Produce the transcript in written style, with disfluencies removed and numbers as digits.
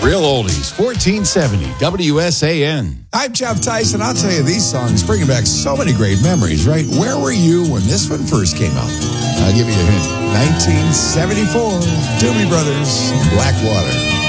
Real Oldies, 1470 WSAN. I'm Jeff Tyson. I'll tell you, these songs bringing back so many great memories, right? Where were you when this one first came out? I'll give you a hint. 1974, Doobie Brothers, Blackwater.